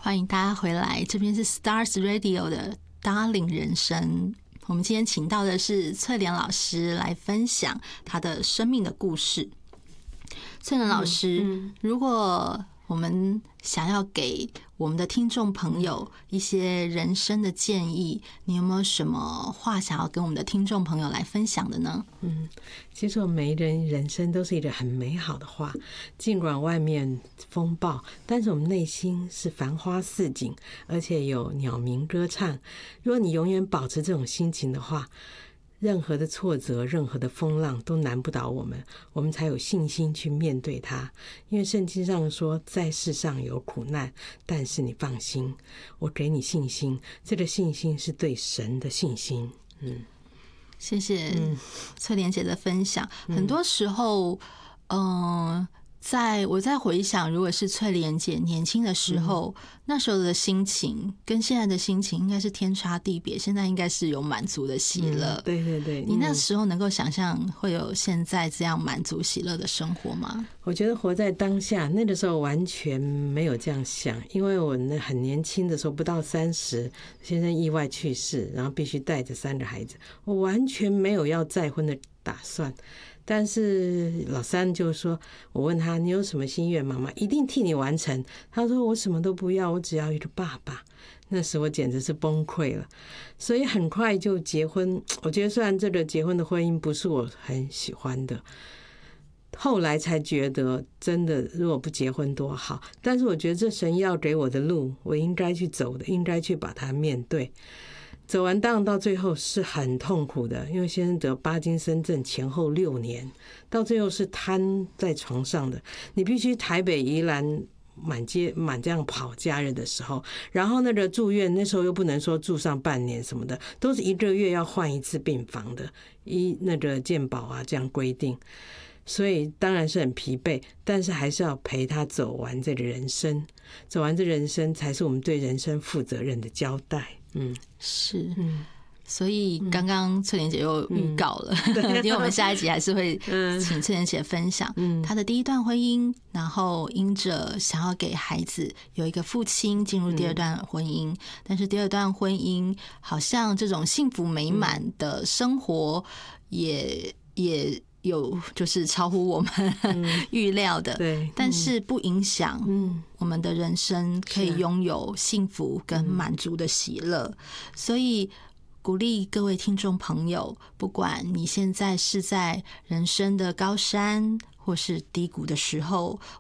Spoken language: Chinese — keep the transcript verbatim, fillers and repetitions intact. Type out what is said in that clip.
欢迎大家回来，这边是 Stars Radio 的 Darling 人生。我们今天请到的是翠莲老师来分享她的生命的故事。翠莲老师，嗯嗯、如果我们想要给我们的听众朋友一些人生的建议，你有没有什么话想要跟我们的听众朋友来分享的呢？ 嗯，其实我们每一人人生都是一个很美好的话，尽管外面风暴，但是我们内心是繁花似锦，而且有鸟鸣歌唱。如果你永远保持这种心情的话，任何的挫折，任何的风浪都难不倒我们，我们才有信心去面对它。因为圣经上说，在世上有苦难，但是你放心，我给你信心。这个信心是对神的信心。嗯， 谢谢翠莲姐的分享。嗯、很多时候，嗯、呃。在我在回想，如果是翠莲姐年轻的时候，嗯、那时候的心情跟现在的心情应该是天差地别。现在应该是有满足的喜乐，嗯， 对对对。 你那时候能够想象会有现在这样满足喜乐的生活吗？ 我觉得活在当下，那个时候完全没有这样想，因为我那很年轻的时候，不到三十，先生意外去世，然后必须带着三个孩子，我完全没有要再婚的打算。但是老三就说，我问他你有什么心愿，妈妈一定替你完成。他说我什么都不要，我只要一个爸爸。那时我简直是崩溃了，所以很快就结婚。我觉得虽然这个结婚的婚姻不是我很喜欢的，后来才觉得真的如果不结婚多好，但是我觉得这神要给我的路，我应该去走的，应该去把它面对。走完当然到最后是很痛苦的，因为先生得帕金森症前后六年，到最后是瘫在床上的。你必须台北宜兰满街满这样跑假日的时候，然后那个住院那时候又不能说住上半年什么的，都是一个月要换一次病房的，依那个健保啊这样规定。所以当然是很疲惫，但是还是要陪他走完这个人生，走完这人生才是我们对人生负责任的交代。嗯， 是，嗯，所以刚刚翠莲姐又预告了，嗯、因为我们下一集还是会请翠莲姐分享她的第一段婚姻，然后因着想要给孩子有一个父亲进入第二段婚姻，嗯、但是第二段婚姻好像这种幸福美满的生活也也有就是超乎我们预料的，对，但是不影响我们的人生可以拥有幸福跟满足的喜乐。所以鼓励各位听众朋友，不管你现在是在人生的高山或是低谷的时候，